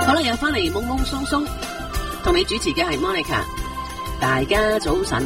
好啦，又翻嚟懵懵鬆鬆，同你主持嘅係 Monica， 大家早晨。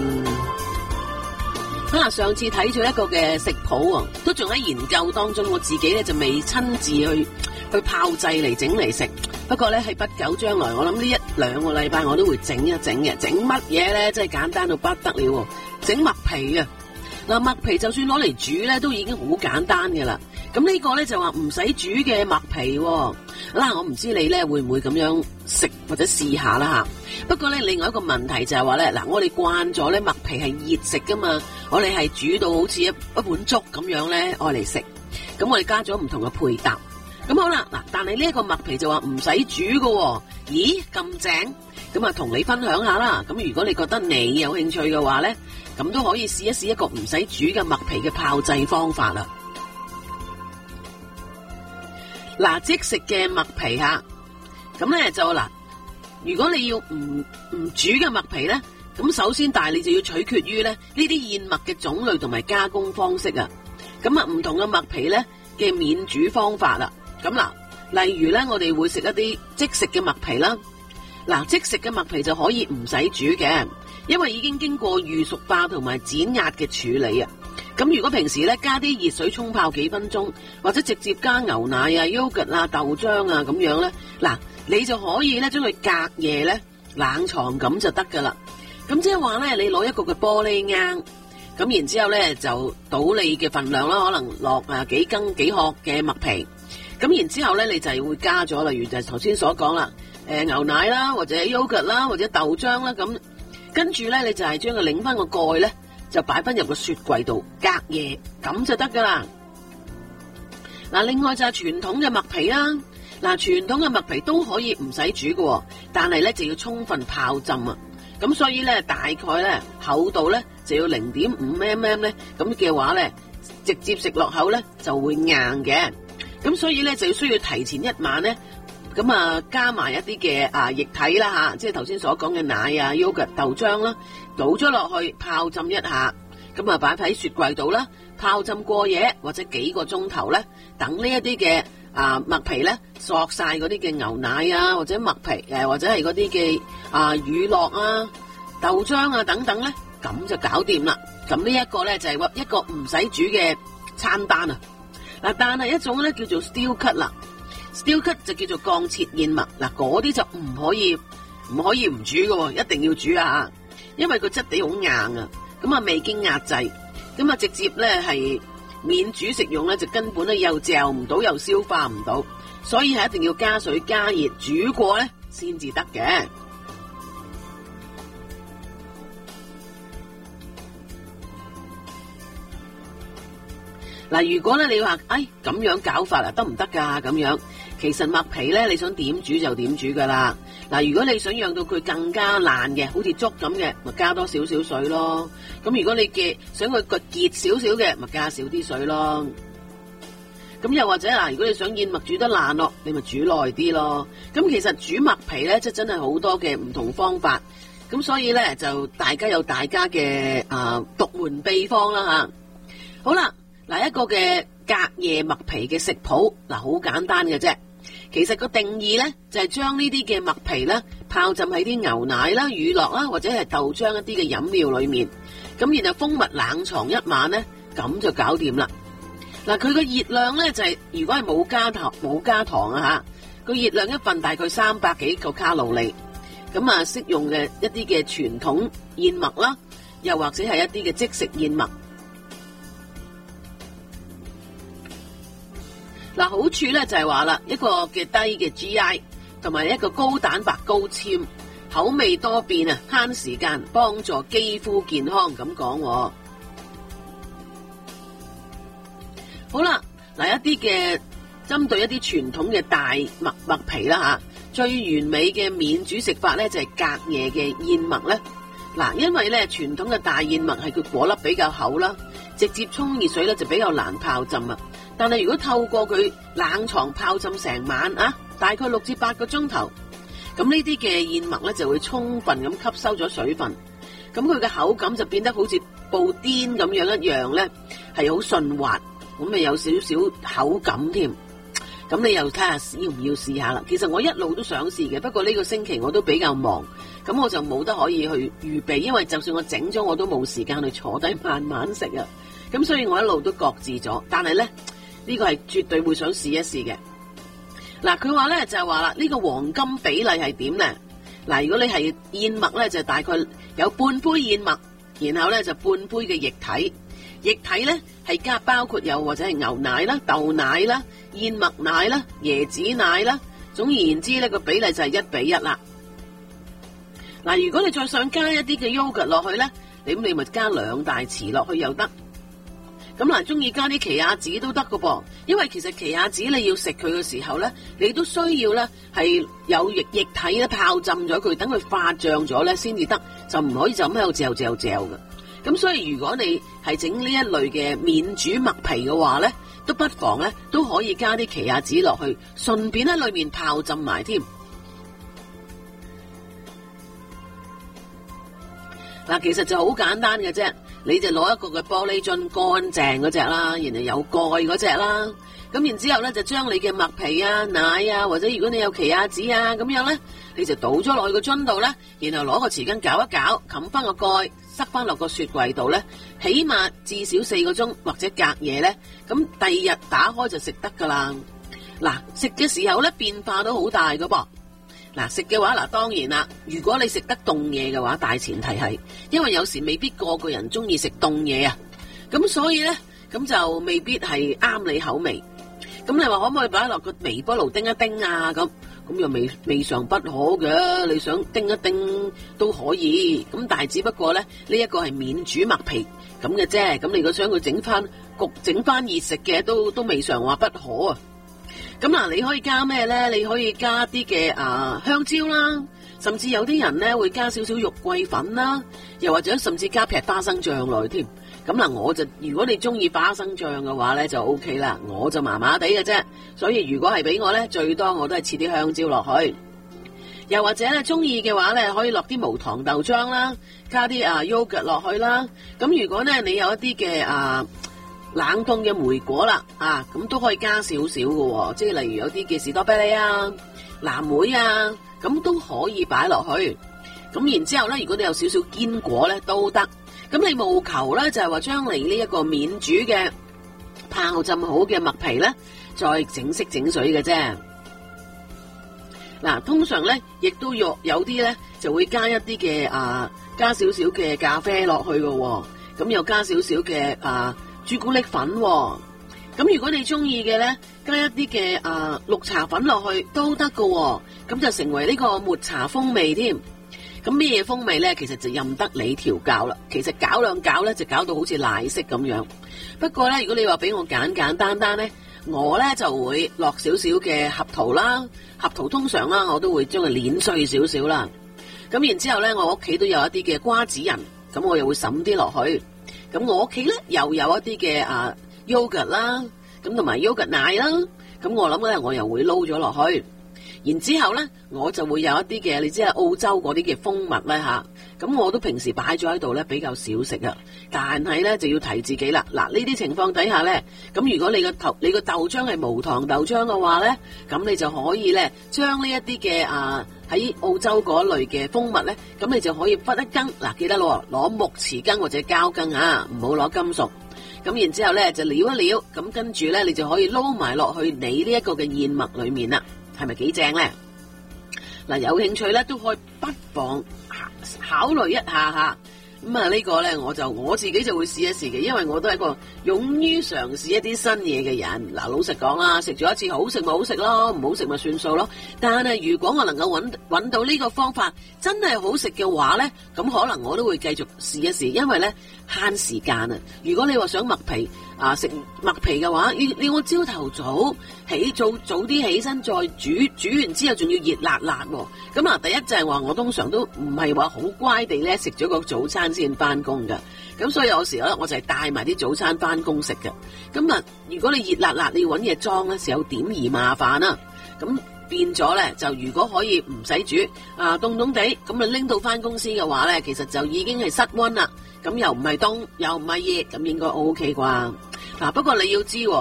上次睇咗一個嘅食譜，都仲喺研究當中，我自己咧就未親自去炮製嚟整嚟食。不過咧喺不久將來，我諗呢1-2個禮拜我都會整一整嘅。整乜嘢咧？真係簡單到不得了，整麥皮啊！嗱，麥皮就算攞嚟煮咧，都已經好簡單嘅啦。咁呢個咧就話唔使煮嘅麥皮，嗱，我唔知你咧會唔會咁樣食或者試下啦吓。不過咧，另外一個問題就係話咧，嗱，我哋慣咗咧麥皮係熱食噶嘛，我哋係煮到好似一碗粥咁樣咧愛嚟食。咁我哋加咗唔同嘅配搭。咁好啦，嗱，但係呢一個麥皮就話唔使煮喎。咦，咁正？咁啊，同你分享下啦。咁如果你覺得你有興趣嘅話咧，咁都可以試一試一個唔使煮嘅麥皮嘅炮製方法啦。嗱，即食嘅麥皮吓，咁咧就嗱，如果你要唔煮嘅麥皮咧，咁首先但係你就要取決於咧呢啲燕麥嘅種類同埋加工方式啊。咁啊，唔同嘅麥皮咧嘅免煮方法啦。咁嗱，例如咧我哋會食一啲即食嘅麥皮啦。嗱，即食嘅麥皮就可以唔使煮嘅，因為已經經過預熟化同埋剪壓嘅處理啊。咁如果平時咧加啲熱水沖泡幾分鐘，或者直接加牛奶啊、yogurt 啊、豆漿啊咁樣咧，嗱，你就可以咧將佢隔夜咧冷藏咁就得噶啦。咁即係話咧，你攞一個嘅玻璃罌，咁然之後咧就倒你嘅份量啦，可能落幾羹幾殼嘅麥皮，咁然之後咧你就係會加咗，例如就係頭先所講啦，牛奶啦，或者 yogurt 啦，或者豆漿啦，咁跟住咧你就係將佢擰翻個蓋咧，就擺翻入個雪櫃度隔夜，咁就得噶啦。嗱，另外就係傳統嘅麥皮啦。嗱，傳統嘅麥皮都可以唔使煮嘅，但係咧就要充分泡浸啊。咁所以咧大概咧厚度咧就要0.5mm咧，咁嘅話咧直接食落口咧就會硬嘅。咁所以咧就要需要提前1晚咧，咁啊加埋一啲嘅液體啦吓，即係頭先所講嘅奶啊、yogurt、豆漿啦，倒咗落去泡浸一下，咁啊擺喺雪櫃度啦，泡浸過夜或者幾個鐘頭咧，等呢一啲嘅麥皮咧索晒嗰啲嘅牛奶啊，或者麥皮或者係嗰啲嘅乳酪啊、豆漿啊等等咧，咁就搞掂啦。咁呢一個咧就係一個唔使煮嘅餐單啊。嗱，但係一種咧叫做 steel cut 啦。steel cut 就叫做鋼切燕麥，嗱，嗰啲就唔可以唔煮嘅，一定要煮啊，因為個質地好硬啊，咁啊未經壓製，咁啊直接咧係免煮食用咧，就根本咧又嚼唔到又消化唔到，所以係一定要加水加熱煮過咧先至得嘅。嗱，如果咧你話咁樣搞法得唔得噶？咁樣其實麥皮咧你想點煮就點煮噶啦。嗱，如果你想讓到佢更加爛嘅，好似粥咁嘅，咪加多少少水咯。咁如果你想佢結少少嘅，咪加少啲水咯。咁又或者如果你想燕麥煮得爛咯，你咪煮耐啲咯。咁其實煮麥皮咧，即係真係好多嘅唔同方法。咁所以咧就大家有大家嘅獨門秘方啦吓。好啦。嗱，一個嘅隔夜麥皮嘅食譜，好簡單嘅啫。其實個定義咧就係將呢啲嘅麥皮咧泡浸喺啲牛奶啦、乳酪啦或者係豆漿一啲嘅飲料裏面，咁然後封密冷藏1晚咧，咁就搞掂啦。嗱，佢個熱量咧就係如果係冇加糖啊吓，個熱量一份大概300幾個卡路里，咁適用嘅一啲嘅傳統燕麥啦，又或者係一啲嘅即食燕麥。嗱，好處咧就係話啦，一個嘅低嘅 GI， 同埋一個高蛋白高纖，口味多變啊，慳時間，幫助肌膚健康咁講。好啦，嗱，一啲嘅針對一啲傳統嘅大麥皮啦吓，最完美嘅免煮食法咧就係隔夜嘅燕麥咧。嗱，因為咧傳統嘅大燕麥係佢果粒比較厚啦，直接沖熱水咧就比較難泡浸啊。但係如果透過佢冷藏泡浸成晚大概6至8個鐘頭，咁呢啲嘅燕麥咧就會充分咁吸收咗水分，咁佢嘅口感就變得好似布甸咁樣一樣咧，係好順滑，咁有少少口感添。咁咁你又睇下要唔要試下啦。其實我一路都想試嘅，不過呢個星期我都比較忙，咁我就冇得可以去預備，因為就算我整咗，我都冇時間去坐低慢慢食啊。咁所以我一路都擱置咗。但係咧，呢個係絕對會想試一試嘅。嗱，佢話咧就係話啦，呢個黃金比例係點咧？嗱，如果你係燕麥咧，就大概有半杯燕麥，然後咧就半杯嘅液體。液體咧係包括有或者係牛奶啦、豆奶啦、燕麥奶啦、椰子奶啦，總而言之咧個比例就係1:1啦。嗱，如果你再想加一啲嘅 yogurt 落去咧，你咪加2大匙落去又得。咁嗱，中意加啲奇亞籽都得㗎噃，因為其實奇亞籽你要食佢嘅時候咧，你都需要咧係有液體咧泡浸咗佢，等佢發脹咗咧先至得，就唔可以就咁喺度嚼嘅。咁所以如果你係整呢一類嘅免煮麥皮嘅話咧，都不妨咧都可以加啲奇亞籽落去，順便喺裏面泡浸埋添。嗱，其實就好簡單嘅啫，你就攞一個嘅玻璃樽乾淨嗰隻啦，然後有蓋嗰隻啦，咁然之後咧就將你嘅麥皮啊、奶啊，或者如果你有奇亞籽啊咁樣咧，你就倒咗落去個樽度咧，然後攞個匙羹攪一攪，冚翻個蓋，塞翻落個雪櫃度咧，起碼至少4個鐘或者隔夜咧，咁第二日打開就食得噶啦。嗱，食嘅時候咧變化都好大噶噃。嗱，食嘅話，嗱，當然啦，如果你食得凍嘢嘅話，大前提係，因為有時未必個個人中意食凍嘢啊，咁所以咧，咁就未必係啱你口味。咁你話可唔可以擺落個微波爐叮一叮啊？咁又未嘗不可嘅，你想叮一叮都可以。咁但係只不過咧，呢一個係免煮麥皮咁嘅啫。咁你如果想佢整翻熱食嘅，都未嘗話不可啊。咁嗱，你可以加咩咧？你可以加啲嘅香蕉啦，甚至有啲人咧會加少少肉桂粉啦，又或者甚至加劈花生醬落去添。咁嗱，如果你中意花生醬嘅話咧就 OK 啦，我就麻麻地嘅啫。所以如果係俾我咧，最多我都係切啲香蕉落去。又或者咧中意嘅話咧，可以落啲無糖豆漿啦，加啲yogurt 落去啦。咁如果咧你有一啲嘅冷凍嘅莓果啦，咁都可以加少少嘅，即係例如有啲嘅士多啤梨啊、藍莓啊，咁都可以擺落去。咁然之後咧，如果你有少少堅果咧都得。咁你務求咧就係話將你呢一個免煮嘅泡浸好嘅麥皮咧，再整色整水嘅啫。嗱，通常咧亦都有啲咧就會加一啲嘅加少少嘅咖啡落去嘅，咁又加少少嘅朱古力粉，咁如果你中意嘅咧，加一啲嘅綠茶粉落去都得㗎，咁就成為呢個抹茶風味添。咁咩嘢風味咧？其實就任得你調教啦。其實攪兩攪咧，就搞到好似奶昔咁樣。不過咧，如果你話俾我簡單咧，我咧就會落少少嘅合桃啦。合桃通常啦，我都會將佢碾碎少少啦。咁然之後咧，我屋企都有一啲嘅瓜子仁，咁我又會揼啲落去。咁我屋企咧又有一啲嘅yogurt 啦，咁同埋 yogurt 奶啦，咁我諗咧我又會撈咗落去，然之後咧我就會有一啲嘅，你知係澳洲嗰啲嘅蜂蜜咧吓，咁我都平時擺咗喺度咧比較少食啊，但係咧就要提自己啦，嗱呢啲情況底下咧，咁如果你個豆漿係無糖豆漿嘅話咧，咁你就可以咧將呢一啲嘅喺澳洲嗰類嘅蜂蜜咧，咁你就可以忽一羹，嗱記得攞木匙羹或者膠羹啊，唔好攞金屬。咁然之後咧就撩一撩，咁跟住咧你就可以撈埋落去你呢一個嘅燕麥裏面啦，係咪幾正咧？嗱，有興趣咧都可以不妨考慮一下吓。咁呢個咧我自己就會試一試嘅，因為我都係一個勇於嘗試一啲新嘢嘅人。嗱，老實講啦，食咗一次好食咪好食咯，唔好食咪算數咯。但係如果我能夠揾到呢個方法真係好食嘅話咧，咁可能我都會繼續試一試，因為咧慳時間啊。如果你話想麥皮食麥皮嘅話，你我朝頭早早啲起身再煮完之後仲要熱辣辣喎。咁第一就係話我通常都唔係話好乖地咧食咗個早餐先翻工噶，咁所以有時咧我就係帶埋啲早餐翻工食嘅。咁如果你熱辣辣你要揾嘢裝咧，有點而麻煩啦。咁變咗咧就如果可以唔使煮凍凍地咁拎到翻公司嘅話咧，其實就已經係室溫啦。咁又唔係凍又唔係熱，咁應該 OK 啩。不過你要知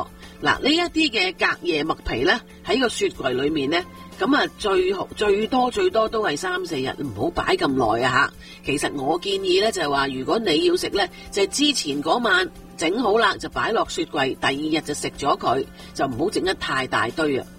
嗱，呢一啲嘅隔夜麥皮咧，喺個雪櫃裏面咧，咁啊最多都係3-4日，唔好擺咁耐啊吓。其實我建議咧就係話，如果你要食咧，就係之前嗰晚整好啦，就擺落雪櫃，第2日就食咗佢，就唔好整得太大堆啊。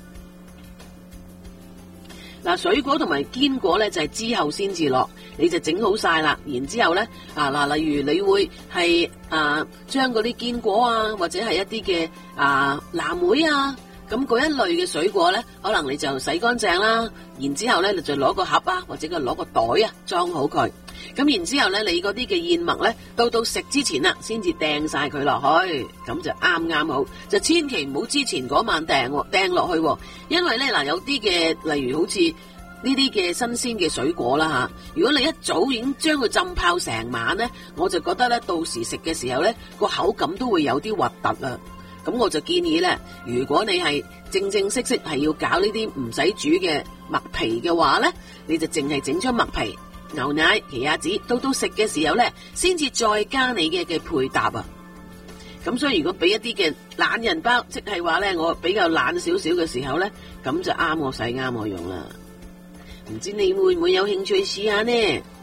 嗱，水果同埋堅果咧就係之後先至落，你就整好晒啦。然之後咧例如你會係將嗰啲堅果啊，或者係一啲嘅藍莓啊，咁嗰一類嘅水果咧，可能你就洗乾淨啦。然之後咧，你就攞個盒啊，或者攞個袋啊，裝好佢。咁然之後咧，你嗰啲嘅燕麥咧，到食之前啦，先至掟晒佢落去，咁就啱好。就千祈唔好之前嗰晚掟落去，因為咧有啲嘅，例如好似呢啲嘅新鮮嘅水果啦吓，如果你一早已經將佢浸泡成晚咧，我就覺得咧到時食嘅時候咧個口感都會有啲核突啦。咁我就建議咧，如果你係正式係要搞呢啲唔使煮嘅麥皮嘅話咧，你就淨係整張麥皮、牛奶、奇亞籽，到食嘅時候咧，先至再加你嘅配搭啊。咁所以如果俾一啲嘅懶人包，即係話咧我比較懶少少嘅時候咧，咁就啱我使啱我用啦。唔知你會唔會有興趣試下呢？